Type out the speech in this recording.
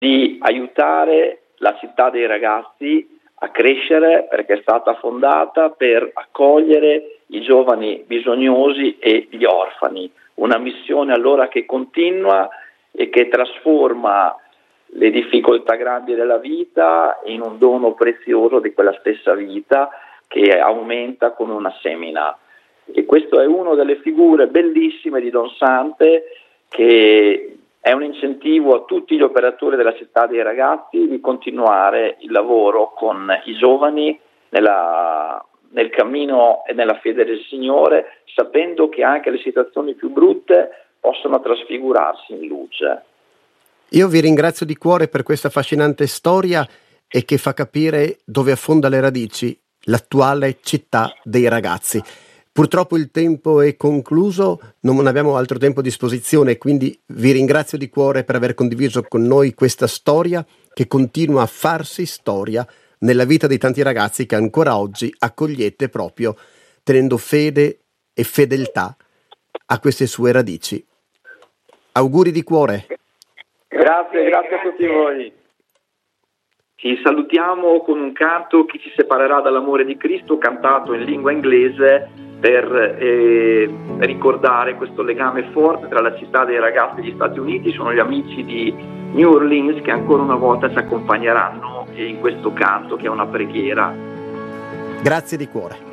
di aiutare la città dei ragazzi a crescere, perché è stata fondata per accogliere i giovani bisognosi e gli orfani. Una missione allora che continua e che trasforma le difficoltà grandi della vita in un dono prezioso di quella stessa vita che aumenta come una semina. E questo è una delle figure bellissime di Don Sante, che è un incentivo a tutti gli operatori della città dei ragazzi di continuare il lavoro con i giovani nel cammino e nella fede del Signore, sapendo che anche le situazioni più brutte possono trasfigurarsi in luce. Io vi ringrazio di cuore per questa affascinante storia e che fa capire dove affonda le radici l'attuale città dei ragazzi. Purtroppo il tempo è concluso, non abbiamo altro tempo a disposizione, quindi vi ringrazio di cuore per aver condiviso con noi questa storia che continua a farsi storia nella vita di tanti ragazzi che ancora oggi accogliete proprio tenendo fede e fedeltà a queste sue radici. Auguri di cuore. Grazie a tutti voi. Ci salutiamo con un canto Chi ci separerà dall'amore di Cristo, cantato in lingua inglese per ricordare questo legame forte tra la città dei ragazzi e gli Stati Uniti. Sono gli amici di New Orleans che ancora una volta ci accompagneranno in questo canto che è una preghiera. Grazie di cuore.